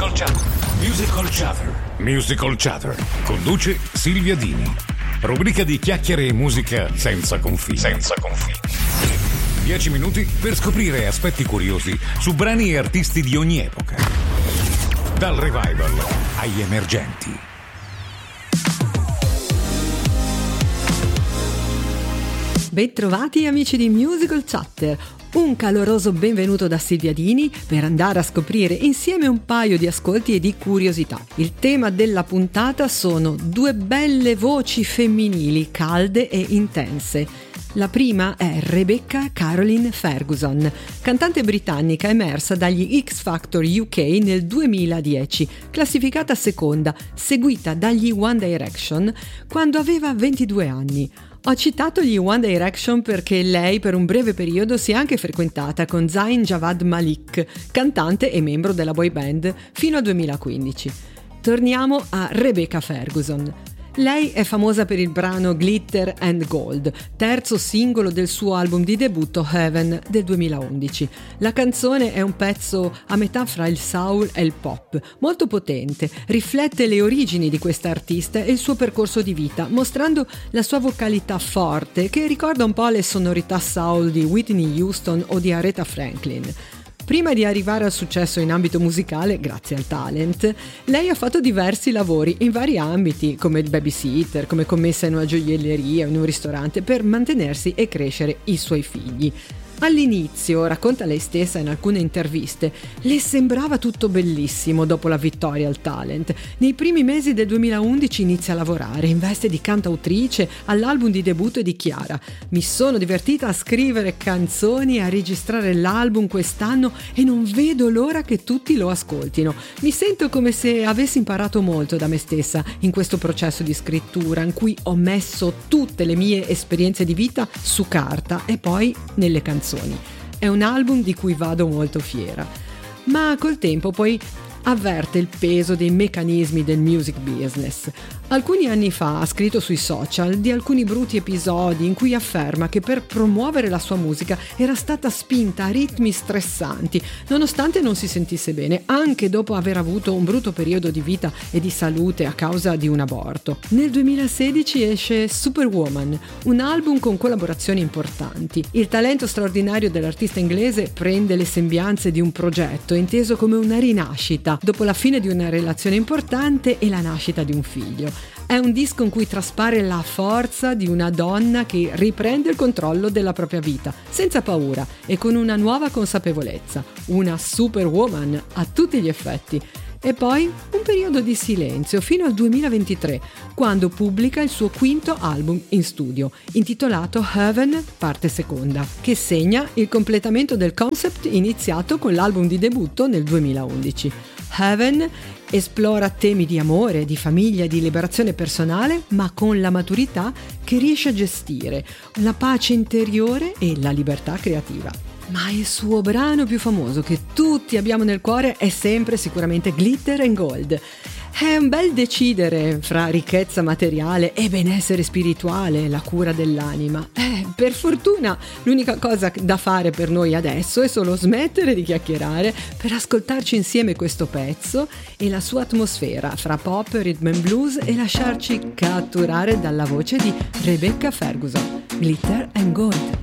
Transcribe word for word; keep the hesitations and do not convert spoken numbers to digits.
Musical Chatter. Musical Chatter. Musical Chatter. Conduce Silvia Dini. Rubrica di chiacchiere e musica senza confini. Senza confini. Dieci minuti per scoprire aspetti curiosi su brani e artisti di ogni epoca. Dal revival agli emergenti. Bentrovati amici di Musical Chatter. Un caloroso benvenuto da Silvia Dini per andare a scoprire insieme un paio di ascolti e di curiosità. Il tema della puntata sono due belle voci femminili calde e intense. La prima è Rebecca Caroline Ferguson, cantante britannica emersa dagli X Factor U K nel duemiladieci, classificata seconda, seguita dagli One Direction quando aveva ventidue anni. Ho citato gli One Direction perché lei per un breve periodo si è anche frequentata con Zayn Javad Malik, cantante e membro della boy band, fino al duemilaquindici. Torniamo a Rebecca Ferguson. Lei è famosa per il brano Glitter and Gold, terzo singolo del suo album di debutto Heaven del duemilaundici. La canzone è un pezzo a metà fra il soul e il pop, molto potente, riflette le origini di questa artista e il suo percorso di vita, mostrando la sua vocalità forte che ricorda un po' le sonorità soul di Whitney Houston o di Aretha Franklin. Prima di arrivare al successo in ambito musicale, grazie al talent, lei ha fatto diversi lavori in vari ambiti, come il babysitter, come commessa in una gioielleria o in un ristorante, per mantenersi e crescere i suoi figli. All'inizio, racconta lei stessa in alcune interviste, le sembrava tutto bellissimo dopo la vittoria al talent. Nei primi mesi del duemilaundici inizia a lavorare in veste di cantautrice all'album di debutto e dichiara: mi sono divertita a scrivere canzoni e a registrare l'album quest'anno e non vedo l'ora che tutti lo ascoltino. Mi sento come se avessi imparato molto da me stessa in questo processo di scrittura in cui ho messo tutte le mie esperienze di vita su carta e poi nelle canzoni. È un album di cui vado molto fiera, ma col tempo poi avverte il peso dei meccanismi del music business. Alcuni anni fa ha scritto sui social di alcuni brutti episodi in cui afferma che per promuovere la sua musica era stata spinta a ritmi stressanti, nonostante non si sentisse bene, anche dopo aver avuto un brutto periodo di vita e di salute a causa di un aborto. Nel duemilasedici esce Superwoman, un album con collaborazioni importanti. Il talento straordinario dell'artista inglese prende le sembianze di un progetto inteso come una rinascita dopo la fine di una relazione importante e la nascita di un figlio. È un disco in cui traspare la forza di una donna che riprende il controllo della propria vita, senza paura e con una nuova consapevolezza, una superwoman a tutti gli effetti. E poi un periodo di silenzio fino al duemilaventitré, quando pubblica il suo quinto album in studio, intitolato Heaven parte seconda, che segna il completamento del concept iniziato con l'album di debutto nel duemilaundici. Heaven esplora temi di amore, di famiglia, di liberazione personale, ma con la maturità che riesce a gestire la pace interiore e la libertà creativa. Ma il suo brano più famoso che tutti abbiamo nel cuore è sempre sicuramente Glitter and Gold. È un bel decidere fra ricchezza materiale e benessere spirituale, la cura dell'anima. Eh, per fortuna l'unica cosa da fare per noi adesso è solo smettere di chiacchierare per ascoltarci insieme questo pezzo e la sua atmosfera fra pop, rhythm and blues e lasciarci catturare dalla voce di Rebecca Ferguson. Glitter and Gold.